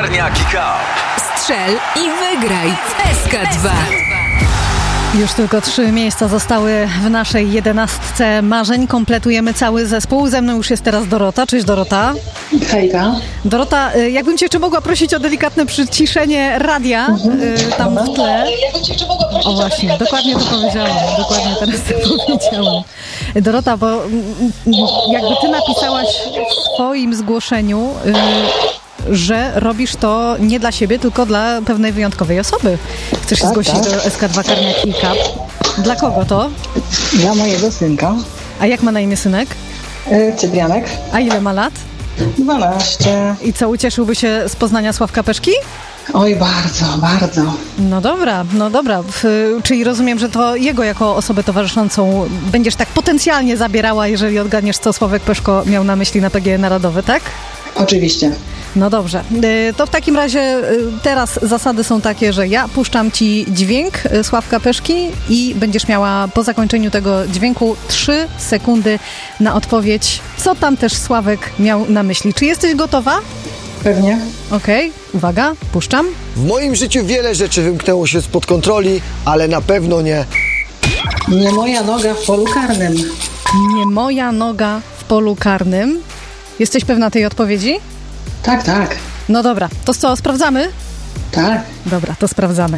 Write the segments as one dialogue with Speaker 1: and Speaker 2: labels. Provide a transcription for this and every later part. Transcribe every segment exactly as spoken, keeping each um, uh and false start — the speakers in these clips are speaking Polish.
Speaker 1: Karniaki Cup.
Speaker 2: Strzel i wygraj w S K dwa.
Speaker 3: Już tylko trzy miejsca zostały w naszej jedenastce marzeń. Kompletujemy cały zespół. Ze mną już jest teraz Dorota. Cześć, Dorota.
Speaker 4: Hejka.
Speaker 3: Dorota, jakbym cię jeszcze mogła prosić o delikatne przyciszenie radia mhm. tam w tle. O właśnie, dokładnie to powiedziałam. Dokładnie teraz to powiedziałam. Dorota, bo jakby ty napisałaś w swoim zgłoszeniu, że robisz to nie dla siebie, tylko dla pewnej wyjątkowej osoby. Chcesz się tak, zgłosić tak. do S K dwa Karniaki Cup. Dla kogo to?
Speaker 4: Dla mojego synka.
Speaker 3: A jak ma na imię synek?
Speaker 4: Yy, Cyprianek.
Speaker 3: A ile ma lat?
Speaker 4: dwanaście.
Speaker 3: I co, ucieszyłby się z poznania Sławka Peszki?
Speaker 4: Oj, bardzo, bardzo.
Speaker 3: No dobra, no dobra. Czyli rozumiem, że to jego jako osobę towarzyszącą będziesz tak potencjalnie zabierała, jeżeli odgadniesz, co Sławek Peszko miał na myśli na P G E Narodowy, tak?
Speaker 4: Oczywiście.
Speaker 3: No dobrze, to w takim razie teraz zasady są takie, że ja puszczam ci dźwięk Sławka Peszki i będziesz miała po zakończeniu tego dźwięku trzy sekundy na odpowiedź, co tam też Sławek miał na myśli. Czy jesteś gotowa?
Speaker 4: Pewnie.
Speaker 3: Okej, okay, uwaga, puszczam.
Speaker 5: W moim życiu wiele rzeczy wymknęło się spod kontroli, ale na pewno nie...
Speaker 4: Nie moja noga w polu karnym.
Speaker 3: Nie moja noga w polu karnym. Jesteś pewna tej odpowiedzi?
Speaker 4: Tak, tak.
Speaker 3: No dobra, to co, sprawdzamy?
Speaker 4: Tak.
Speaker 3: Dobra, to sprawdzamy.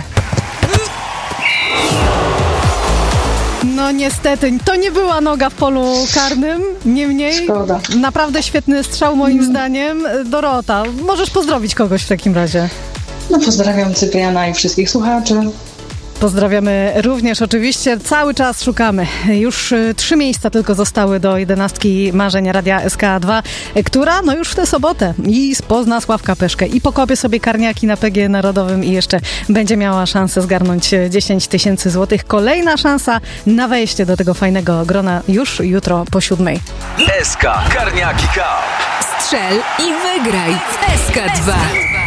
Speaker 3: No niestety, to nie była noga w polu karnym, niemniej
Speaker 4: Szkoda.
Speaker 3: Naprawdę świetny strzał moim mm. zdaniem. Dorota, możesz pozdrowić kogoś w takim razie.
Speaker 4: No pozdrawiam Cypriana i wszystkich słuchaczy.
Speaker 3: Pozdrawiamy również oczywiście, cały czas szukamy. Już trzy miejsca tylko zostały do jedenastki marzeń Radia S K dwa, która no już w tę sobotę i pozna Sławka Peszkę i pokopie sobie karniaki na P G E Narodowym i jeszcze będzie miała szansę zgarnąć dziesięć tysięcy złotych. Kolejna szansa na wejście do tego fajnego grona już jutro po siódmej.
Speaker 1: S K Karniaki Cup.
Speaker 2: Strzel i wygraj w S K dwa.